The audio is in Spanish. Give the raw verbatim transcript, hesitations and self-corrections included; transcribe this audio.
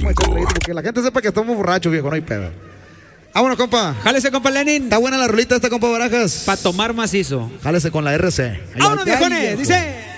Vamos a echar traguito porque la gente sepa que estamos borrachos, viejo, no hay pedo. Vámonos, compa. Jálese, compa Lenin. Está buena la rolita esta, compa Barajas. Para tomar macizo. Jálese con la R C. Vámonos, viejones. Dice...